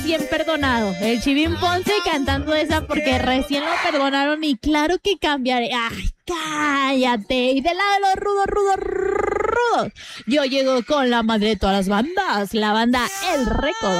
recién perdonado. El Chivín Ponce cantando esa porque recién lo perdonaron y claro que cambiaré. ¡Ay, cállate! Y del lado de los rudos, yo llego con la madre de todas las bandas, la banda El Recodo.